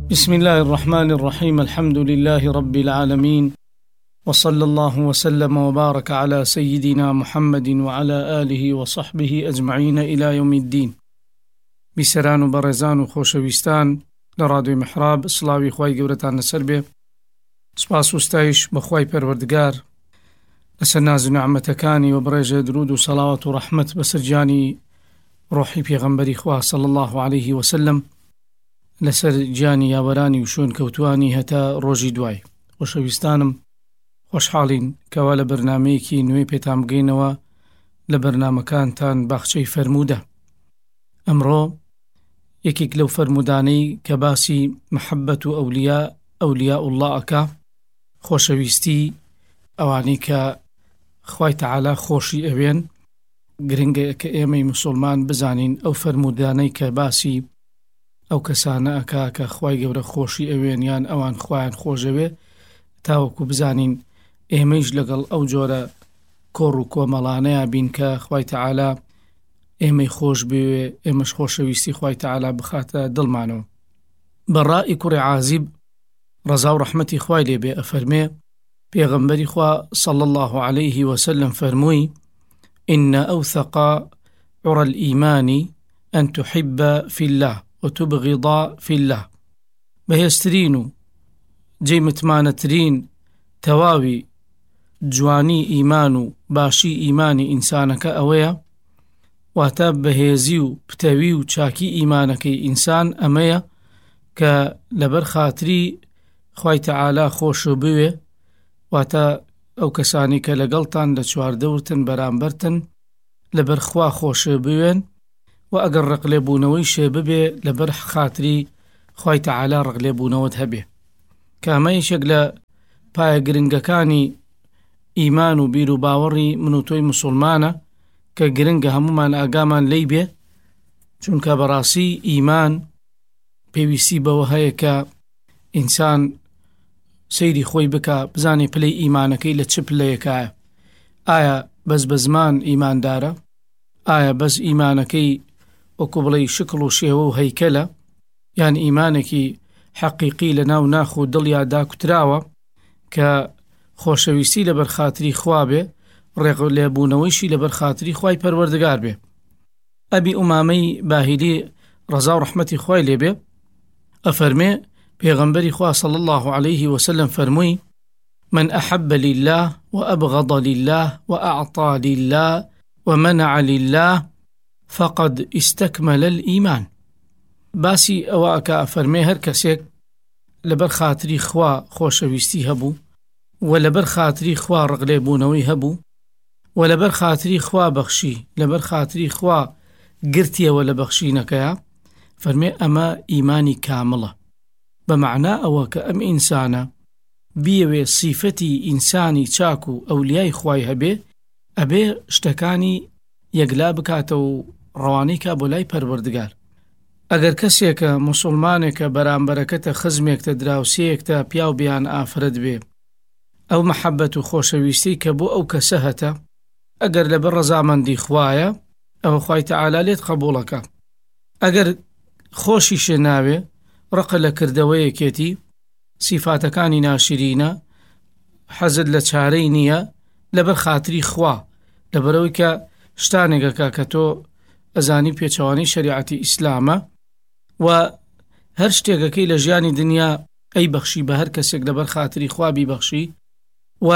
بسم الله الرحمن الرحيم. الحمد لله رب العالمين، وصلى الله وسلم وبارك على سيدنا محمد وعلى آله وصحبه أجمعين إلى يوم الدين. بسران وبرزان وخوشويستان لرادو محراب صلاوي خواي قورتان نسربه سپاس وستایش بخواي پروردگار لسناز نعمتكاني وبرجة درود وصلاة ورحمة بسرجاني روحي پیغمبری خواه صلى الله عليه وسلم لسر جانی یاوەرانی و شوێن کەوتوانی هەتا ڕۆژی دوای. خۆشەویستانم، خۆشحاڵین کەوا لە بەرنامەیەکی نوێ پێتان بگەینەوە لە بەرنامەکانتان باخچەی فەرموودە. ئەمڕۆ یەکێک لەو فەرمودانەی کە باسی محەبەت و ئەولیا الله ئەکا، خۆشەویستی ئەوانەی کە خوای تەعالا خۆشی ئەوێن، گرنگە کە ئێمەی موسڵمان بزانین ئەو فەرمودانەی کە باسی ئەو کەسانە ئەکا کە خوای گەورە خۆشی ئەوێن یان ئەوان خوایان خۆشەوێ، تاوەکو بزانین ئێمەیش لەگەڵ ئەو جۆرە کۆڕ و کۆمەڵانەیە بین کە خوای تەعالا ئێمەی خۆش بوێ، ئێمەش خۆشەویستی خوای تەعالا بخاتە دڵمانەوە. بەڕائی کوڕی عازیب ڕەزا و ڕەحمەتی خوای لێبێ ئەفەرمێ پێغەمبەری خوا صلی الله عليه وسلم فەرمووی: إن أوثق عرى الإيمان أن تحب في الله وتبغض في الله. بەهێزترین و جێمتمانەترین تەواوی جوانی ئیمان و باشی ئیمانی ئینسانەکە ئەوەیە، واتە بەهێزی و پتەوی و چاکی ئیمانەکەی ئینسان ئەمەیە کە لەبەر خاتری خوای تەعالا خۆش بوێ، واتە ئەو کەسانی کە لەگەڵتان لە چواردەورتن بەرامبەرتن لەبەر خوا خۆش بوێن، و ئەگەر ڕقلێبوونەوەی شێ ببێ لەبەر خاتری خوای تەعالا ڕقلێبوونەوەت هەبێ. کامە یەکێک لە پایە گرنگەکانی ئیمان و بیر و باوەڕی من و تۆی موسڵمانە کە گرنگە هەمومان ئاگامان لێی بێ، چونکە بەڕاستی ئیمان پێویستی بەوە هەیە کە ئینسان سەیری خۆی بکە، بزانێ پلەی ئیمانەکەی لە چ پلەیەکایە. ئایا بەس بە زمان ئیماندارە؟ ئایا بەس ئیمانەکەی وەکو بڵێ شکڵ و شێوە و هەیکەلە؟ یان ئیمانێکی حەقیقی لە ناو ناخ و دڵیا داکوتراوە کە خۆشەویستی لەبەر خاتری خوا بێ، ڕێقلێبوونەوەیشی لەبەر خاتری خوای پەروەردگار بێ. ئەبی ئومامەی باهیلی ڕەزا و ڕەحمەتی خوای لێبێ ئەفەرمێ پێغەمبەری خوا صلی الله عليه وسلم فەرمووی: من أحب لله وأبغض لله وأعطى لله ومنع لله فقد استكمل الإيمان. باسی ئەوە ئەکا ئەفەرمێ هەر کەسێک لەبەر خاتری خوا خۆشەویستی هەبوو، و لەبەر خاتری خوا ڕقلێبوونەوەی هەبوو، و لەبەر خاتری خوا بەخشی، لەبەر خاتری خوا گرتیەوە لە بەخشینەکەیە، فەرمێ ئەمە ئیمانی کامڵە. بەمەعنا ئەوە کە ئەم ئینسانە بیەوێ سیفەتی ئینسانی چاک و ئەولیای خوای هەبێ، ئەبێ شتەکانی یەکلا بکاتە و ڕەوانەی کا بۆ لای پەروەردگار. ئەگەر کەسێکە موسڵمانێکە بەرامبەرەکەتە خزمێکتە دراوسەیەکتە پیاو بیان ئافرەت بێ، ئەو مەحەبەت و خۆشەویستی کە بۆ ئەو کەسە هەتە، ئەگەر لەبەر ڕەزامەندی خوایە ئەوە خوای تەعالا لێت قبوڵەکە. ئەگەر خۆشیشە ناوێ، ڕقە لە کردەوەیەکێتی، سیفاتەکانی ناشرینە، حەزت لە چارەی نییە لەبەر خاتری خوا، لەبەرەوەی کە شتانێکەکە کە تۆ ئەزانی پێچەوانی شریعەتی ئیسلامە، و هەر شتێکەکەی لە ژیانی دنیا ئەی بەخشی بە هەر کەسێک لەبەر خاتری خوا بیبەخشی، و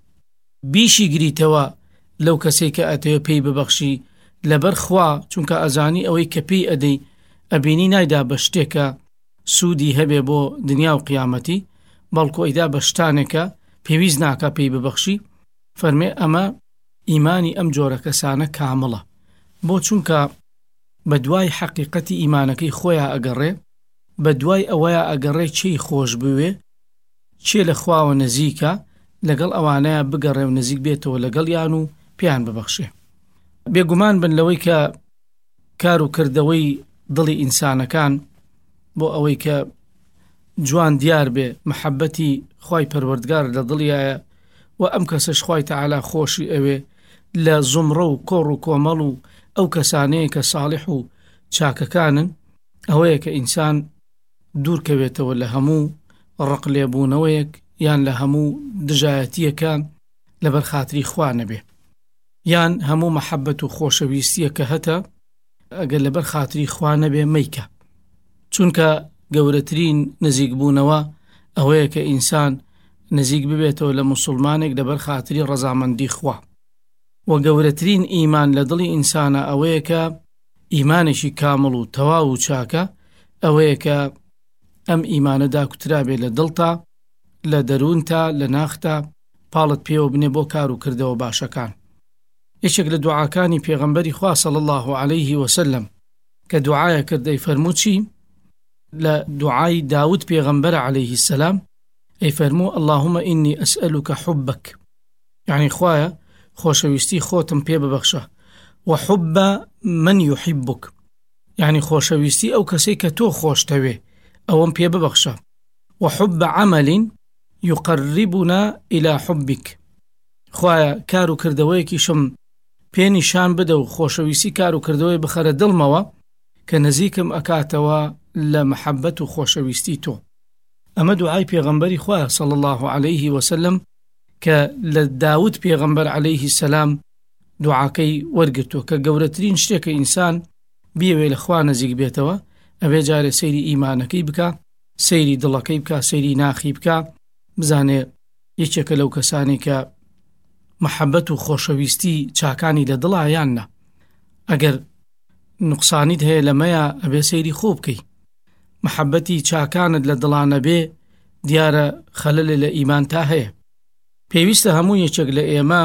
بیشی گریتەوە لەو کەسێک کە ئەتەوێ پێی ببەخشی لەبەر خوا، چونکە ئەزانی ئەوەی کە پێی ئەدەی ئەبینی نایدا بە شتێکە سوودی هەبێ بۆ دنیا و قیامەتی، بەڵکو ئەیدا بە شتانێکە پێویست ناکە پێی ببەخشی. فەرمێ ئەمە ئیمانی ئەم جۆرە کەسانە کامڵە، بۆ چونکە بە دوای حەقیقەتی ئیمانەکەی خۆیان ئەگەڕێ، بە دوای ئەوەیە ئەگەڕێ چی خۆش بوێ، چێ لە خواوە نزیکە، لەگەڵ ئەوانەیە بگەڕێ و نزیک بێتەوە لەگەڵ یان و پێیان ببەخشێ. بێگومان بن لەوەی کە کار و کردەوەی دڵی ئینسانەکان بۆ ئەوەی کە جوان دیار بێ محەبەتی خوای پەروەردگار لە دڵیایە، و ئەم کەسەش خوای تەعالا خۆشی ئەوێ لە زومڕە و کۆڕ و کۆمەڵ و ئەو کەسانەیە کە ساڵح و چاکەکانن، ئەوەیە کە ئینسان دوورکەوێتەوە لە هەموو ڕقلێبوونەوەیەک یان لە هەموو دژایەتیەکە لەبەر خاتری خوا نەبێ، یان هەموو مەحەبەت و خۆشەویستیە کە هەتە ئەگەر لەبەر خاتری خوا نەبێ مەیکە. چونکە گەورەترین نزیکبوونەوە ئەوەیە کە ئینسان نزیک ببێتەوە لە موسڵمانێک لەبەر خاتری ڕەزامەندی خوا، و گەورەترین ئیمان لە دڵی ئینسانە ئەوەیە کە ئیمانێکی کامڵ و تەواو و چاکە ئەوەیە کە ئەم ئیمانە داکوترابێ لە دڵتا، لە دەروونتا، لە ناختا، پاڵت پێوە بنێ بۆ کار و کردەوە باشەکان. یەکێک لە دوعاکانی پێغەمبەری خوا صلی الله عليه وسلم کە دوعایە کردەی فەرموو چی؟ لە دوعای داود پێغەمبەر عليه السلام ئەی فەرموو اللهم إني أسألك حبك، يعني خوایە خۆشەویستی خۆتم پێ ببەخشە، وحب من يحبك، يعني خۆشەویستی ئەو کەسەی کە تۆ خۆشتەوێ ئەوەم پێ ببەخشە، وحب عمل يقربنا إلى حبك، خوایە کار و کردەوەیەکیشم پێ نیشان بدە و خۆشەویستی کار و کردەوەی بخەرە دڵمەوە کە نزیکم ئەکاتەوە لە مەحەبەت و خۆشەویستی تۆ. ئەمە دوعای پێغەمبەری خوایە صلی الله عليه وسلم کە لە داود پێغەمبەر عليه السلام دوعاکەی وەرگرتووە کە گەورەترین شتێکە ئینسان بیەوێ لە خوا نزیک بێتەوە ئەبێ جارێ سەیری ئیمانەکەی بکە، سەیری دڵەکەی بکە، سەیری ناخی بکە، بزانێ یەکێکە لەو کەسانی کە مەحەبەت و خۆشەویستی چاکانی لە دڵە یان نە. ئەگەر نوقسانیت هەیە لەمەیە ئەبێ سەیری خۆ بکەی، مەحەبەتی چاکانت لە دڵانە بێ دیارە خەلەلێ لە ئیمان تا هەیە. پێویستە هەموو یەکێک لە ئێمە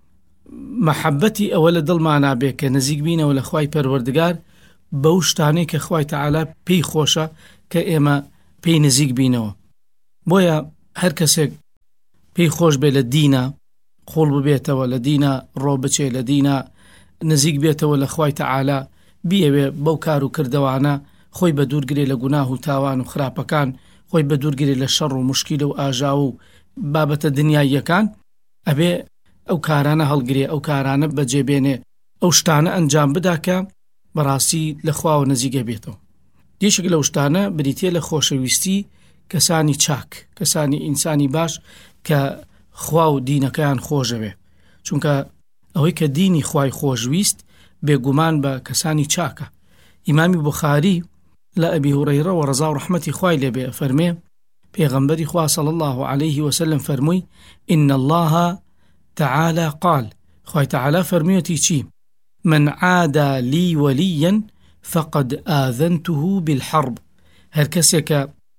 مەحەبەتی ئەوە لە دڵمانە بێ کە نزیک بینەوە لە خوای پەروەردگار بەو شتانەی کە خوای تەعالا پێی خۆشە کە ئێمە پێی نزیک بینەوە. بۆیە هەر کەسێک پێی خۆش بێ لە دینە خۆڵ ببێتەوە، لە دینە ڕۆ بچێ، لە دینە نزیک بێتەوە لە خوای تەعالا، بیەوێ بەو کار و کردەوانە خۆی بە دوورگرێ لە گوناه و تاوان و خراپەکان، خۆی بە دوورگرێ لە شەڕ و مشکیلە و ئاژاو و بابەتە دنیاییەکان، ئەبێ ئەو کارانە هەڵگرێ، ئەو کارانە بەجێبێنێ، ئەو شتانە ئەنجام بدا کە بەڕاستی لە خواوە نزیکە بێتەوە. یەکێک لەو شتانە بریتێ لە خۆشەویستی کەسانی چاک، کەسانی ئینسانی باش کە خوا و دینەکەیان خۆشەوێ، چونکە ئەوەی کە دینی خوای خۆشویست بێگومان بە کەسانی چاکە. ئیمامی بوخاری لە ئەبی هورەیرە و ڕەزا و ڕەحمەتی خوای لێبێ فەرمێ پێغەمبەری خوا صلی الله عليه وسلم فەرمووی إن الله تعالى قال، خوای تەعالا فەرموویەتی چی؟ من عادى لي وليا فقد آذنته بالحرب، هەر کەسێکە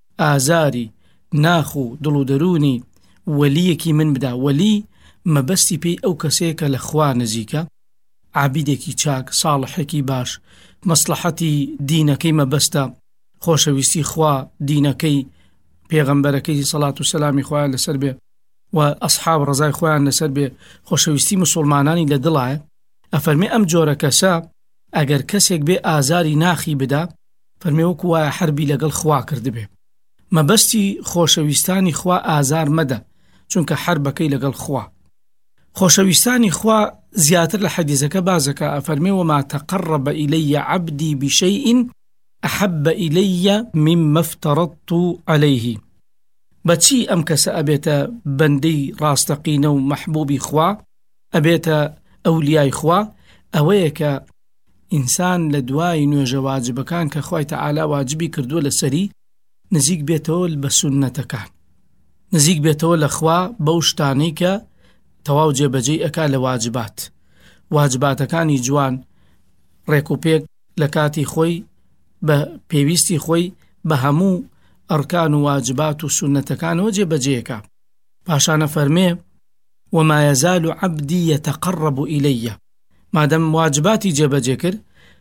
ئازاری ناخ و دڵ و دەرونی وەلیەکی من بدا، وەلی مەبەستی پێی ئەو کەسێکە لە خوا نزیکە، عابیدێکی چاک، ساڵحێکی باش، مەسلحەتی دینەکەی مەبەستە، خۆشەویستی خوا، دینەکەی، پێغەمبەرەکەی سەڵات و سەلامی خوایان لەسەر بێ و ئەسحاب ڕەزای خۆیان لەسەر بێ، خۆشەویستی مسلمانانی لە دڵایە. ئەفەرمێ ئەم جۆرە کەسە ئەگەر کەسێک بێ ئازاری ناخی بدا، فەرمێ وەکو وایە حربی لەگەڵ خوا کردبێ. مەبەستی خۆشەویستانی خوا ئازار مەدە، چونکە حربەکەی لەگەڵ خوا. خۆشەویستانی خوا زیاتر لە حەدیثەکە بازەکە، ئەفەرمێ وما تقرب إلي عبدي بشيء أحب إلي مما افترضت عليه. بەچی ئەم کەسە ئەبێتە بەندەی ڕاستەقینە و مەحبوبی خوا، ئەبێتە ئەولیای خوا، ئەوەیە کە ئینسان لە دوای نوێژە واجبەکان کە خوای تەعالا واجبی کردووە لەسەری نزیک بێتەوە بە سونەتەکان، نزیک بێتەوە لە خوا بەو شتانەی کە تەواو جێبەجێی ئەکا لە واجبات، واجباتەکانی جوان ڕێکوپێک لە کاتی خۆی بە پێویستی خۆی بە هەموو ئەرکان و واجبات و سونەتەکانەوە جێبەجێیەکە. پاشانە فەرمێ وما يزال عبدي يتقرب إلي، مادەم واجباتی جێبەجێ کرد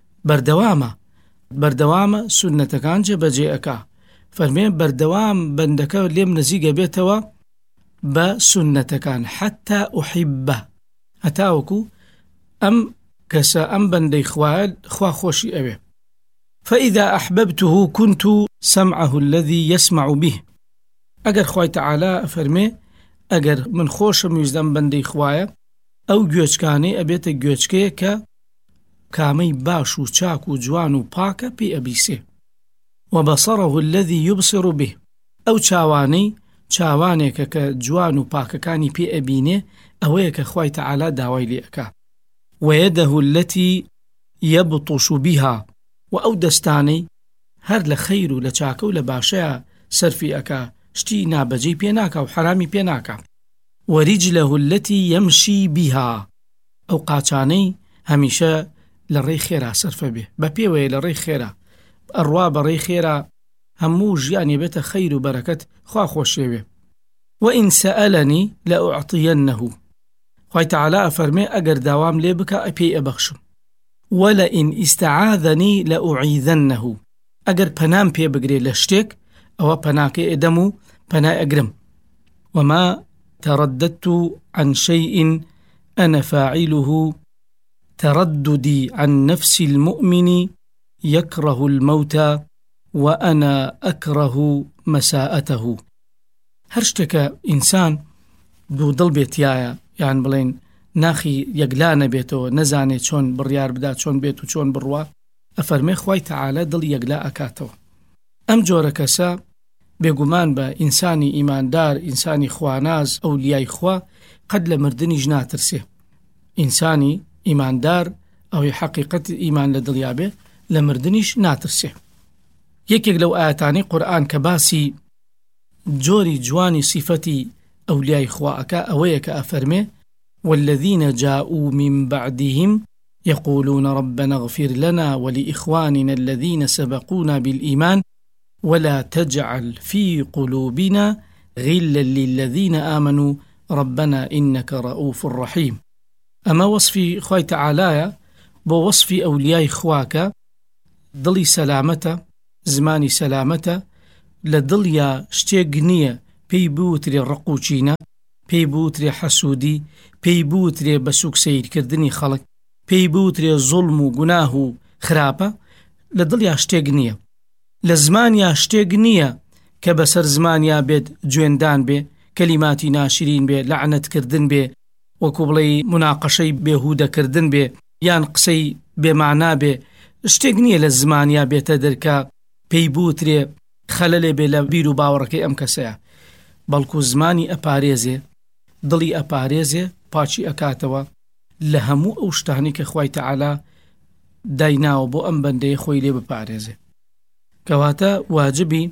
بەردەوامە سونەتەکان جێبەجێ ئەکا. فەرمێ بەردەوام بەندەکە لێم نزیکە بێتەوە بە سونەتەکان حتى أحبه، هەتاوەکو ئەم کەسە ئەم بەندەی خوا خۆشی ئەوێ. فإذا أحببته كنت سمعه الذي يسمع به، ئەگەر خوای تەعالا فەرمێ ئەگەر من خۆشم ویزدەم بەندەی خوایە، ئەو گوێچکانەی ئەبێتە گوێچکەیە کە کامەی باش و چاک و جوان و پاکە پێی ئەبیسێ. وبصره الذي يبصر به أو چاوانێکە کە جوان و پاکەکانی پێ ئەبینێ ئەوەیە کە خوای تەعالا داوای لێ ئەکا. ويده التي يبطش بها و ئەو دەستانەی هەر لە خەیر و لە چاکە و لە باشەیە سەرفی ئەکا، شتی نابەجێی پێ ناکا و حرامی پێ ناکا. ورجله التي يمشي بها ئەو قاچانەی هەمیشە لە ڕێی خێرا سەرفە بێ، بە پێوەیە لە ڕێی خێرا ئەڕوا بە ڕێی خێرا هەموو ژیانی بێتە خەیر و بەرەکەت خوا خۆشێوێ. وإن سألني لأعطينه خوای تەعالا ئەفەرمێ ئەگەر داوام لێ بکە پێی ئەبەخشم. ولئن استعاذني لأعيذنه ئەگەر پەنام پێ بگرێ لە شتێک ئەوە پەناکەی ئەدەم و پەنای ئەگرم. وما ترددت عن شيء أنا فاعله ترددي عن نفس المؤمن يكره الموت وأنا أكره مساءته. هەر شتێکە ئینسان دوودڵ بێتیایە، یان بڵێن ناخی یەکلا نەبێتەوە، نەزانێت چۆن بڕیار بدات، چۆن بێت و چۆن بڕوا، ئەفەرمێ خوای تەعالا دڵ یەکلا ئەکاتەوە. ئەم جۆرە کەسە بێگومان بە ئینسانی ئیماندار، ئینسانی خواناز، ئەولیای خوا قەد لە مردنیش ناترسێ. ئینسانی ئیماندار ئەوەی حەقیقەت ئیمان لە دڵیا بێ لە مردنیش ناترسێ. یەکێک لەو ئاەتانەی قورئان کە باسی جۆری جوانی صفەتی ئەولیای خوا ئەکا ئەوەیە کە ئەفەرمێ والذين جاءوا من بعدهم يقولون ربنا اغفر لنا ولإخواننا الذين سبقونا بالإيمان ولا تجعل في قلوبنا غلا للذين آمنوا ربنا إنك رؤوف رحيم. أما وصفي خوای تەعالا بۆ وصفی ئەولیای خواکە دڵی سەلامەتە، زمانی سەلامەتە، لە دڵیا شتێک نییە پێی بوترێ ڕق و چینە، پێی بوترێ حەسوودی، پێی بوترێ بە سوک سەیرکردنی خەڵک، پێی بوترێ زوڵم و گوناه و خراپە، لە دڵیا شتێک نییە. لە زمانیا شتێک نییە کە بەسەر زمانیا بێت جوێندان بێ، کەلیماتی ناشرین بێ، لعنەتکردن بێ، وەکو بڵێ مناقەشەی بێهودەکردن بێ، یان قسەی بێمانا بێ. شتێک نییە لە زمانیا بێتە دەرکە پێی بوترێ خەلەلێ بێ لە بیر و باوەڕەکەی ئەم کەسەیە، بەڵکو زمانی ئەپارێزێ، دڵی ئەپارێزێ، پاچی ئەکاتەوە لە هەموو ئەو شتانی کە خوای تەعالا دایناوە بۆ ئەم بەندەیە خۆی لێ بپارێزێ. کەواتە واجبی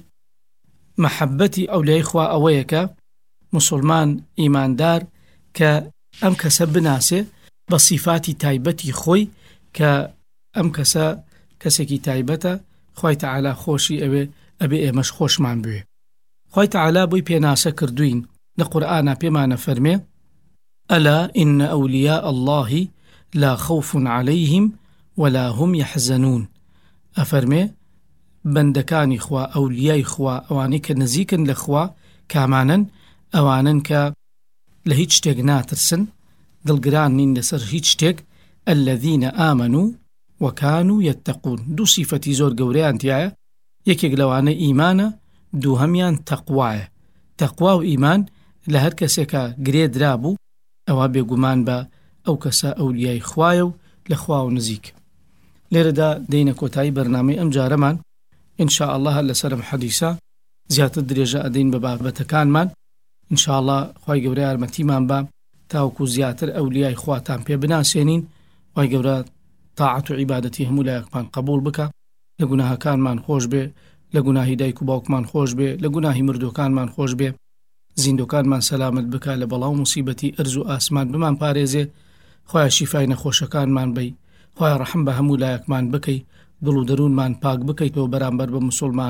مەحەبەتی ئەولای خوا ئەوەیە کە موسڵمان ئیماندار کە ئەم کەسە بناسێ بە صیفاتی تایبەتی خۆی، کە ئەم کەسە کەسێکی تایبەتە، خوای تەعالا خۆشی ئەوێ ئەبێ ئێمەش خۆشمان بوێ. خوای تەعالا بۆی پێناسە کردوین لە قورئانە پێمانە فەرمێ ئەلا ئین ئەولیاء الله لا خوف عليهم ولا هم يحزنون. ئەفەرمێ بەندەکانی خوا، ئەولیای خوا، ئەوانەی کە نزیکن لە خوا کامانن، ئەوانن کە لە هیچ شتێک ناترسن، دڵگران نین لەسەر هیچ شتێک. الذين آمنوا وكانوا يتقون. دوو صیفەتی زۆر گەورەیان تایە، یەکێک لەوانە ئیمانە، دووهەمیان تەقوایە. تەقوا و ئیمان لە هەر کەسێکە گرێدرا بوو ئەوە بێگومان بە ئەو کەسە ئەولیای خوایە و لە خوا و نزیک. لێرەدا دەینە کۆتایی بەرنامەی ئەم جارەمان. ئینشاء الله هەر لەسەرم حەدیسە زیاتر درێژە ئەدەین بە بابەتەکانمان. ئینشاء الله خوای گەورە یارمەتیمان بە تاوەکو زیاتر ئەولیای خواتان پێ بناسێنین. خوای گەورە تاعەت و عیبادەتی هەموو لایەکمان قبول بکە، لە گوناهەکانمان خۆش بێ، لە گوناهی دایک و باوکمان خۆش بێ، لە گوناهی مردوەکانمان خۆش بێ، زیندوەکانمان سەلامت بکە، لە بەڵاو موسیبەتی ئەرز و ئاسمان بمان پارێزێ. خوای شیفای نەخۆشەکانمان بی، خوای ڕەحم بە هەموو لایەکمان بکەی، دڵ و دەروونمان پاک بکەیتەوە بەرامبەر بە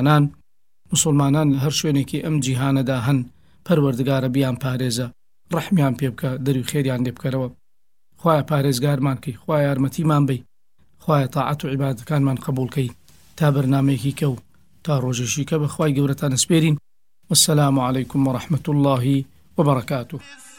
مسلمانان لە هەر شوێنێکی ئەم جیهانەدا هەن. پەروەردگارە بیان پارێزە، ڕەحمیان پێ بکە، دەروی خێریان لێ بکەرەوە. خوای پارێزگارمان کەی، خوای یارمەتیمان بی، خوای تاعەت و عیبادەتەکانمان قبول کەی. تا بەرنامەیەکی کە و تا ڕۆژێکی کە بە خوای گەورەتان سپێرین. والسلام عليكم ورحمة الله وبركاته.